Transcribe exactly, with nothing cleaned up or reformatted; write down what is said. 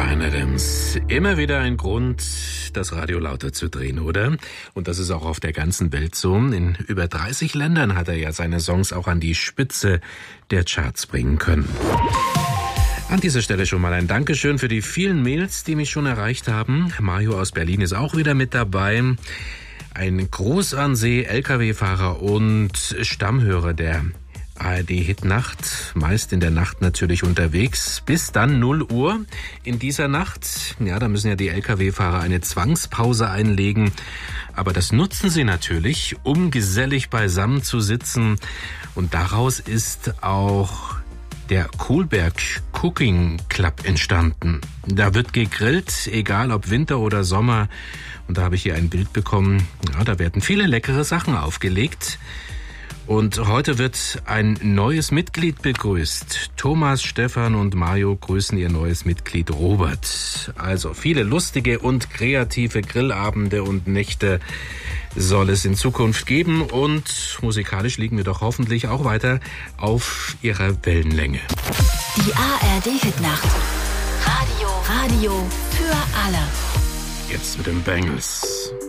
Bryan Adams. Immer wieder ein Grund, das Radio lauter zu drehen, oder? Und das ist auch auf der ganzen Welt so. In über dreißig Ländern hat er ja seine Songs auch an die Spitze der Charts bringen können. An dieser Stelle schon mal ein Dankeschön für die vielen Mails, die mich schon erreicht haben. Mario aus Berlin ist auch wieder mit dabei. Ein Gruß an Sie, L K W-Fahrer und Stammhörer der A R D-Hitnacht, meist in der Nacht natürlich unterwegs, bis dann null Uhr in dieser Nacht. Ja, da müssen ja die L K W-Fahrer eine Zwangspause einlegen, aber das nutzen sie natürlich, um gesellig beisammen zu sitzen. Und daraus ist auch der Kohlberg Cooking Club entstanden. Da wird gegrillt, egal ob Winter oder Sommer. Und da habe ich hier ein Bild bekommen, ja, da werden viele leckere Sachen aufgelegt. Und heute wird ein neues Mitglied begrüßt. Thomas, Stefan und Mario grüßen ihr neues Mitglied Robert. Also viele lustige und kreative Grillabende und Nächte soll es in Zukunft geben. Und musikalisch liegen wir doch hoffentlich auch weiter auf ihrer Wellenlänge. Die A R D-Hitnacht. Radio, Radio für alle. Jetzt mit den Bangles.